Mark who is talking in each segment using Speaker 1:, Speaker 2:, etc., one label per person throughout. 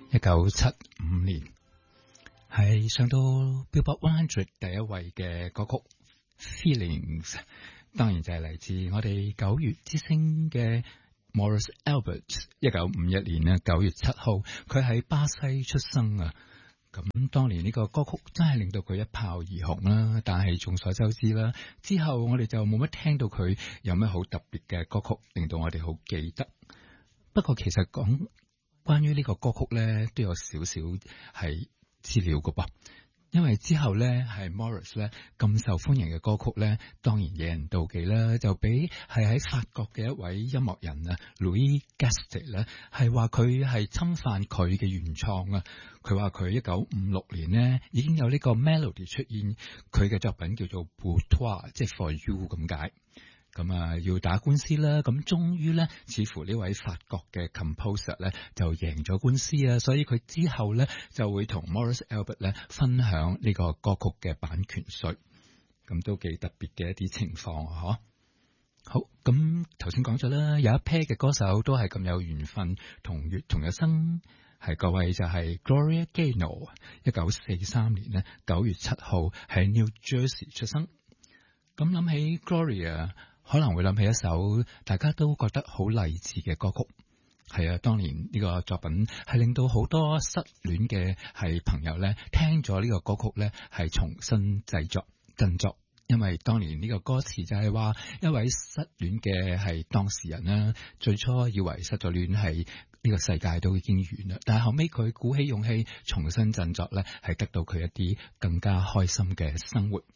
Speaker 1: 1975年係上到 Billboard 100第一位嘅歌曲 Feelings， 當然就係嚟自我哋9月之星嘅 Morris Albert。1951年咧9月7號，佢喺巴西出生啊。咁當年呢個歌曲真係令到佢一炮而紅啦，但係眾所周知啦，之後我哋就冇乜聽到佢有咩好特別嘅歌曲令到我哋好記得。不過其實講關於呢個歌曲咧，都有少少係資料㗎噃，因為之後咧係 Morris 咧咁受歡迎嘅歌曲咧，當然惹人妒忌啦，就俾係喺法國嘅一位音樂人啊 Louis Gastet 咧，係話佢係侵犯佢嘅原創啊。佢話佢1956年咧已經有呢個 melody 出現，佢嘅作品叫做 Pour Toi， 即係 For You 咁解。咁啊，要打官司啦，咁終於咧，似乎呢位法國嘅 composer 咧就贏咗官司啊，所以佢之後咧就會同 Morris Albert 咧分享呢個歌曲嘅版權稅，咁都幾特別嘅一啲情況啊，好，咁頭先講咗啦，有一 pair 嘅歌手都係咁有緣分，同月同日生，係各位就係 Gloria Gaynor， 1943年咧9月7號喺 New Jersey 出生。咁諗起 Gloria，可能會諗起一首大家都覺得好勵志嘅歌曲，係啊，當年呢個作品係令到好多失戀嘅係朋友咧聽咗呢個歌曲咧係重新製作振作，因為當年呢個歌詞就係話一位失戀嘅係當事人啦，最初以為失咗戀係呢個世界都已經完啦，但係後尾佢鼓起勇氣重新振作咧，係得到佢一啲更加開心嘅生活。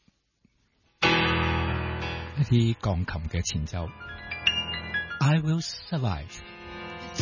Speaker 1: 一啲鋼琴嘅前奏 I Will Survive。